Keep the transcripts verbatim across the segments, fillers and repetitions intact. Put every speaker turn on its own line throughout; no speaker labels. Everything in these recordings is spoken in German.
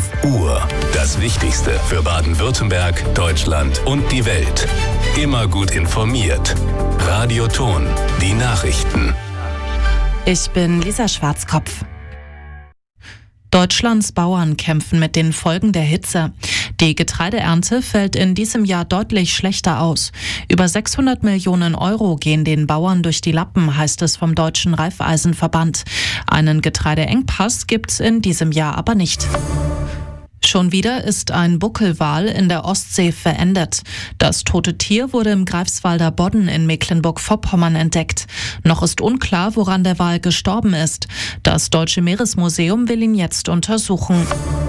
fünf Uhr. Das Wichtigste für Baden-Württemberg, Deutschland und die Welt. Immer gut informiert. Radio Ton, die Nachrichten.
Ich bin Lisa Schwarzkopf. Deutschlands Bauern kämpfen mit den Folgen der Hitze. Die Getreideernte fällt in diesem Jahr deutlich schlechter aus. Über sechshundert Millionen Euro gehen den Bauern durch die Lappen, heißt es vom Deutschen Raiffeisenverband. Einen Getreideengpass gibt's in diesem Jahr aber nicht. Schon wieder ist ein Buckelwal in der Ostsee verendet. Das tote Tier wurde im Greifswalder Bodden in Mecklenburg-Vorpommern entdeckt. Noch ist unklar, woran der Wal gestorben ist. Das Deutsche Meeresmuseum will ihn jetzt untersuchen.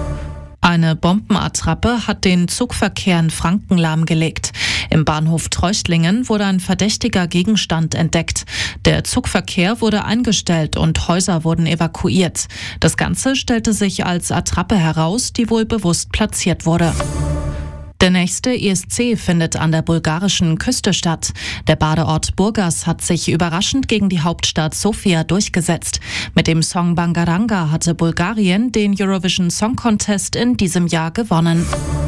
Eine Bombenattrappe hat den Zugverkehr in Franken lahmgelegt. Im Bahnhof Treuchtlingen wurde ein verdächtiger Gegenstand entdeckt. Der Zugverkehr wurde eingestellt und Häuser wurden evakuiert. Das Ganze stellte sich als Attrappe heraus, die wohl bewusst platziert wurde. Der nächste E S C findet an der bulgarischen Küste statt. Der Badeort Burgas hat sich überraschend gegen die Hauptstadt Sofia durchgesetzt. Mit dem Song Bangaranga hatte Bulgarien den Eurovision Song Contest in diesem Jahr gewonnen.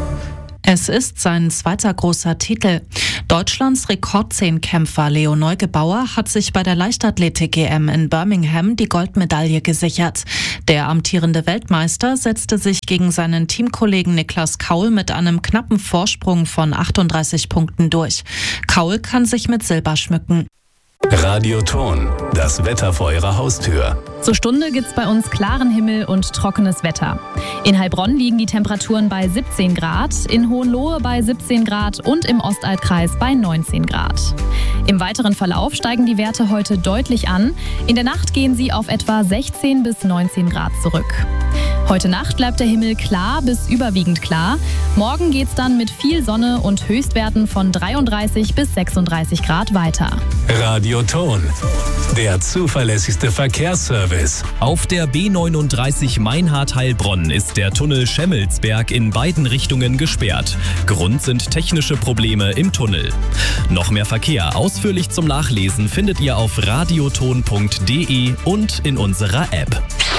Es ist sein zweiter großer Titel. Deutschlands Rekordzehnkämpfer Leo Neugebauer hat sich bei der Leichtathletik-E M in Birmingham die Goldmedaille gesichert. Der amtierende Weltmeister setzte sich gegen seinen Teamkollegen Niklas Kaul mit einem knappen Vorsprung von achtunddreißig Punkten durch. Kaul kann sich mit Silber schmücken.
Radio Ton, das Wetter vor Ihrer Haustür.
Zur Stunde gibt's bei uns klaren Himmel und trockenes Wetter. In Heilbronn liegen die Temperaturen bei siebzehn Grad, in Hohenlohe bei siebzehn Grad und im Ostalbkreis bei neunzehn Grad. Im weiteren Verlauf steigen die Werte heute deutlich an. In der Nacht gehen sie auf etwa sechzehn bis neunzehn Grad zurück. Heute Nacht bleibt der Himmel klar bis überwiegend klar. Morgen geht's dann mit viel Sonne und Höchstwerten von dreiunddreißig bis sechsunddreißig Grad weiter.
Radio Ton, der zuverlässigste Verkehrsservice.
Auf der B neununddreißig Meinhard-Heilbronn ist der Tunnel Schemmelsberg in beiden Richtungen gesperrt. Grund sind technische Probleme im Tunnel. Noch mehr Verkehr ausführlich zum Nachlesen findet ihr auf radioton punkt de und in unserer App.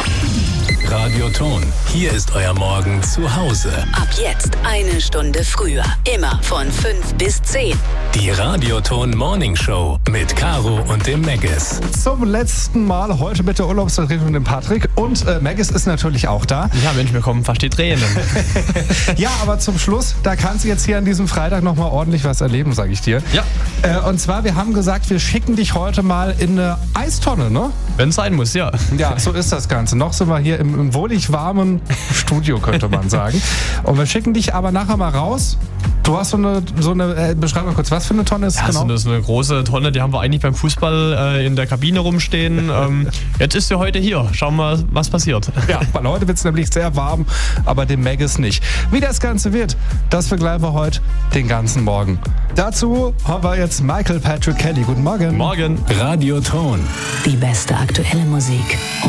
Radio Ton, hier ist euer Morgen zu Hause.
Ab jetzt eine Stunde früher. Immer von fünf bis zehn.
Die Radio Ton Morning Show mit Caro und dem Maggis.
Zum letzten Mal heute mit der Urlaubsvertretung dem Patrick. Und äh, Maggis ist natürlich auch da.
Ja, Mensch, mir kommen fast die Tränen.
Ja, aber zum Schluss, da kannst du jetzt hier an diesem Freitag nochmal ordentlich was erleben, sag ich dir.
Ja.
Äh, und zwar, wir haben gesagt, wir schicken dich heute mal in eine Eistonne, ne?
Wenn es sein muss, ja.
Ja, so ist das Ganze. Noch sind wir hier im, im wohlig warmen Studio, könnte man sagen. Und wir schicken dich aber nachher mal raus. Du hast so eine, so eine äh, beschreib mal kurz, was für eine Tonne ist
ja,
genau?
Das ist eine große Tonne, die haben wir eigentlich beim Fußball äh, in der Kabine rumstehen. ähm, jetzt ist sie heute hier. Schauen wir mal, was passiert.
Ja, weil heute wird es nämlich sehr warm, aber dem Maggis nicht. Wie das Ganze wird, das begleiten wir heute den ganzen Morgen. Dazu haben wir jetzt Michael Patrick Kelly. Guten Morgen.
Morgen.
Radio Ton.
Die beste aktuelle Musik.